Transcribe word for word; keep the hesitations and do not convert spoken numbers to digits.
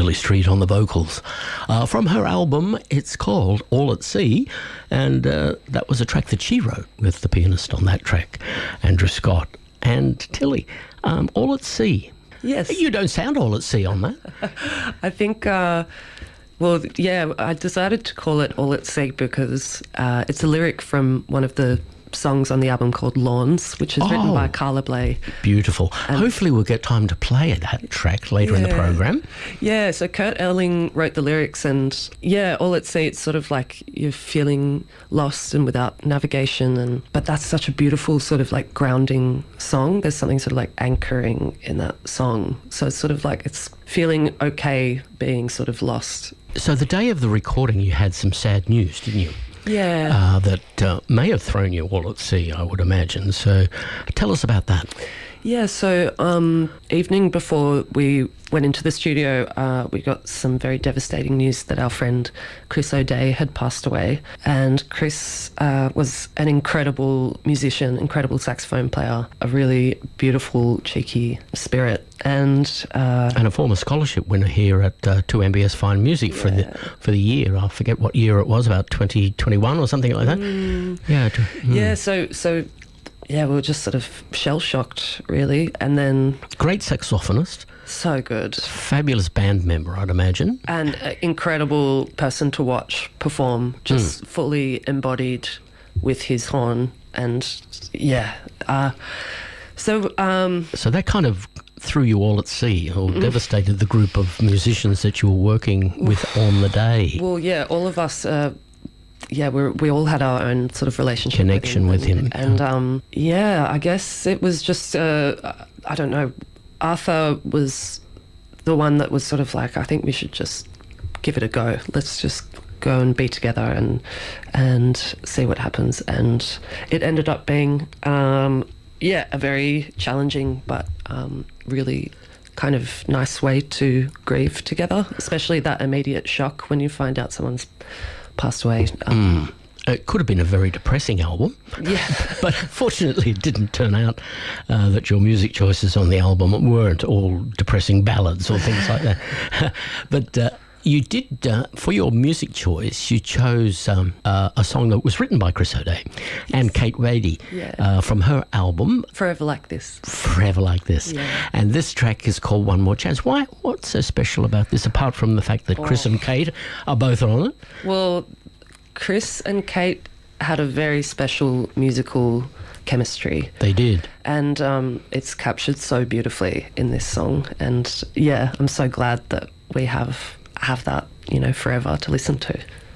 Tilly Street on the vocals. Uh, from her album, it's called All at Sea, and uh, that was a track that she wrote with the pianist on that track, Andrew Scott. And Tilly, um, All at Sea. Yes. You don't sound all at sea on that. I think, uh, well, yeah, I decided to call it All at Sea because uh, it's a lyric from one of the songs on the album called Lawns, which is oh, written by Carla Bley. Beautiful. Um, Hopefully we'll get time to play that track later yeah. in the program. Yeah, so Kurt Elling wrote the lyrics, and yeah, All at Sea, it's sort of like you're feeling lost and without navigation, and but that's such a beautiful sort of like grounding song. There's something sort of like anchoring in that song. So it's sort of like it's feeling okay being sort of lost. So the day of the recording you had some sad news, didn't you? Yeah. Uh, that uh, may have thrown you all at sea, I would imagine. So tell us about that. Yeah, so um, evening before we went into the studio, uh, we got some very devastating news that our friend Chris O'Day had passed away. And Chris uh, was an incredible musician, incredible saxophone player, a really beautiful, cheeky spirit. And uh, and a former scholarship winner here at uh, two M B S Fine Music yeah. for the for the year. I forget what year it was, about twenty twenty-one or something like that. Mm. Yeah. Mm. Yeah, so... so yeah, we were just sort of shell-shocked, really. And then... Great saxophonist. So good. Fabulous band member, I'd imagine. And an incredible person to watch perform, just mm. fully embodied with his horn. And, yeah. Uh, so... Um, so that kind of threw you all at sea, or mm. devastated the group of musicians that you were working with on the day. Well, yeah, all of us... Uh, Yeah, we we all had our own sort of relationship connection with him, with him. and, and um, yeah, I guess it was just uh, I don't know. Arthur was the one that was sort of like, I think we should just give it a go. Let's just go and be together and and see what happens. And it ended up being um, yeah a very challenging but um, really kind of nice way to grieve together, especially that immediate shock when you find out someone's passed away. Um, mm. It could have been a very depressing album. Yeah. But fortunately it didn't turn out uh, that your music choices on the album weren't all depressing ballads or things like that. But uh, you did, uh, for your music choice, you chose um, uh, a song that was written by Chris O'Day yes. and Kate Wadey yeah. uh, from her album Forever Like This. Forever Like This. Yeah. And this track is called One More Chance. Why? What's so special about this, apart from the fact that oh. Chris and Kate are both on it? Well, Chris and Kate had a very special musical chemistry. They did. And um, it's captured so beautifully in this song. And yeah, I'm so glad that we have have that, you know, forever to listen to.